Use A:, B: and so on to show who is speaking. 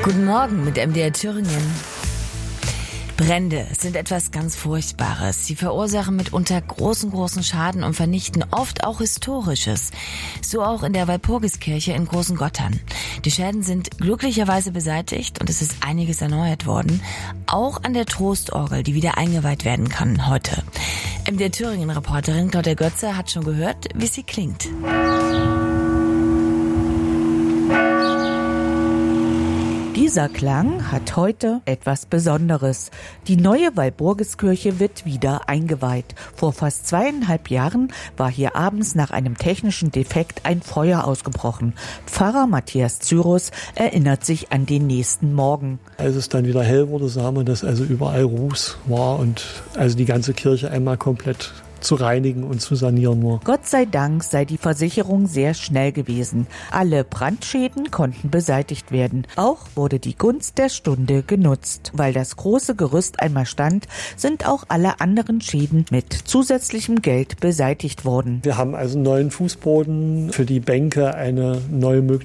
A: Guten Morgen mit MDR Thüringen. Brände sind etwas ganz Furchtbares. Sie verursachen mitunter großen Schaden und vernichten oft auch Historisches. So auch in der Walpurgiskirche in Großengottern. Die Schäden sind glücklicherweise beseitigt und es ist einiges erneuert worden. Auch an der Trostorgel, die wieder eingeweiht werden kann heute. MDR Thüringen-Reporterin Claudia Götze hat schon gehört, wie sie klingt.
B: Dieser Klang hat heute etwas Besonderes. Die neue Walpurgiskirche wird wieder eingeweiht. Vor fast 2,5 Jahren war hier abends nach einem technischen Defekt ein Feuer ausgebrochen. Pfarrer Matthias Zyrus erinnert sich an den nächsten Morgen.
C: Als es dann wieder hell wurde, sah man, dass also überall Ruß war und also die ganze Kirche einmal komplett zu reinigen und zu sanieren war.
B: Gott sei Dank sei die Versicherung sehr schnell gewesen. Alle Brandschäden konnten beseitigt werden. Auch wurde die Gunst der Stunde genutzt. Weil das große Gerüst einmal stand, sind auch alle anderen Schäden mit zusätzlichem Geld beseitigt worden.
C: Wir haben also einen neuen Fußboden, für die Bänke eine neue Möglichkeit